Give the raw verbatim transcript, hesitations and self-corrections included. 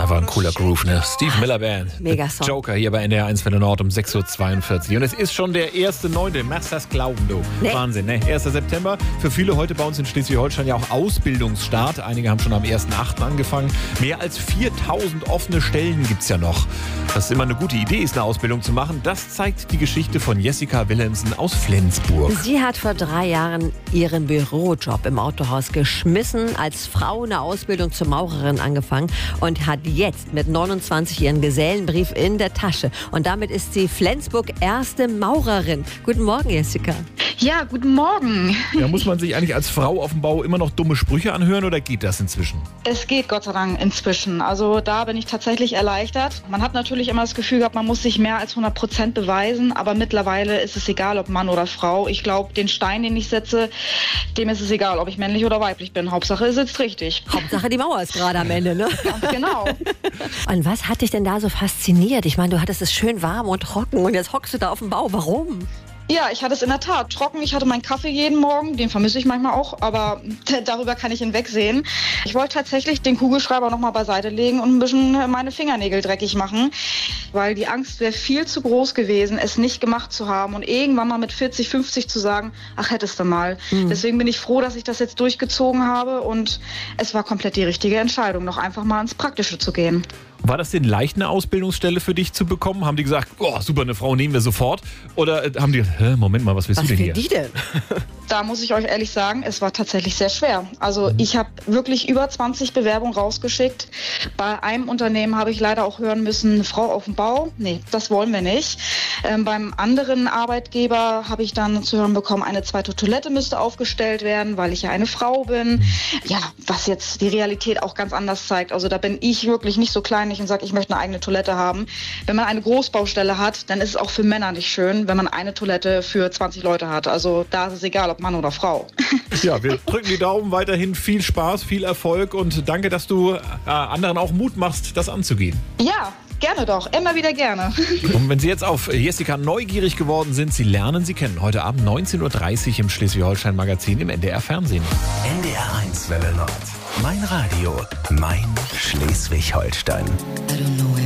Einfach ein cooler Groove, ne? Steve Miller Band. Mega Song. Joker hier bei N D R eins Welle Nord um sechs Uhr zweiundvierzig. Und es ist schon der erste neunte Machst das glauben, du. Nee. Wahnsinn, ne? erster September. Für viele heute bei uns in Schleswig-Holstein ja auch Ausbildungsstart. Einige haben schon am ersten achten angefangen. Mehr als viertausend offene Stellen gibt's ja noch. Das ist immer eine gute Idee ist, eine Ausbildung zu machen. Das zeigt die Geschichte von Jessica Willemsen aus Flensburg. Sie hat vor drei Jahren ihren Bürojob im Autohaus geschmissen, als Frau eine Ausbildung zur Maurerin angefangen und hat jetzt mit neunundzwanzig ihren Gesellenbrief in der Tasche. Und damit ist sie Flensburg erste Maurerin. Guten Morgen, Jessica. Ja, guten Morgen. Ja, muss man sich eigentlich als Frau auf dem Bau immer noch dumme Sprüche anhören oder geht das inzwischen? Es geht Gott sei Dank inzwischen. Also da bin ich tatsächlich erleichtert. Man hat natürlich immer das Gefühl gehabt, man muss sich mehr als hundert Prozent beweisen. Aber mittlerweile ist es egal, ob Mann oder Frau. Ich glaube, den Stein, den ich setze, dem ist es egal, ob ich männlich oder weiblich bin. Hauptsache, es sitzt richtig. Hauptsache, die Mauer ist gerade am Ende, ne? Ganz genau. Und was hat dich denn da so fasziniert? Ich meine, du hattest es schön warm und trocken und jetzt hockst du da auf dem Bau. Warum? Ja, ich hatte es in der Tat trocken. Ich hatte meinen Kaffee jeden Morgen, den vermisse ich manchmal auch, aber darüber kann ich hinwegsehen. Ich wollte tatsächlich den Kugelschreiber nochmal beiseite legen und ein bisschen meine Fingernägel dreckig machen, weil die Angst wäre viel zu groß gewesen, es nicht gemacht zu haben und irgendwann mal mit vierzig, fünfzig zu sagen, ach, hättest du mal. Mhm. Deswegen bin ich froh, dass ich das jetzt durchgezogen habe und es war komplett die richtige Entscheidung, noch einfach mal ins Praktische zu gehen. War das denn leicht, eine Ausbildungsstelle für dich zu bekommen? Haben die gesagt, oh, super, eine Frau nehmen wir sofort? Oder äh, haben die gesagt, hä, Moment mal, was willst was du denn hier? Was will die denn? Da muss ich euch ehrlich sagen, es war tatsächlich sehr schwer. Also ich habe wirklich über zwanzig Bewerbungen rausgeschickt. Bei einem Unternehmen habe ich leider auch hören müssen, eine Frau auf dem Bau, nee, das wollen wir nicht. Ähm, beim anderen Arbeitgeber habe ich dann zu hören bekommen, eine zweite Toilette müsste aufgestellt werden, weil ich ja eine Frau bin. Ja, was jetzt die Realität auch ganz anders zeigt. Also da bin ich wirklich nicht so kleinlich und sage, ich möchte eine eigene Toilette haben. Wenn man eine Großbaustelle hat, dann ist es auch für Männer nicht schön, wenn man eine Toilette für zwanzig Leute hat. Also da ist es egal, ob Mann oder Frau. Ja, wir drücken die Daumen, weiterhin viel Spaß, viel Erfolg und danke, dass du äh, anderen auch Mut machst, das anzugehen. Ja, gerne doch. Immer wieder gerne. Und wenn Sie jetzt auf Jessica neugierig geworden sind, Sie lernen sie kennen. Heute Abend neunzehn Uhr dreißig im Schleswig-Holstein-Magazin im N D R Fernsehen. N D R eins Welle Nord. Mein Radio. Mein Schleswig-Holstein. I don't know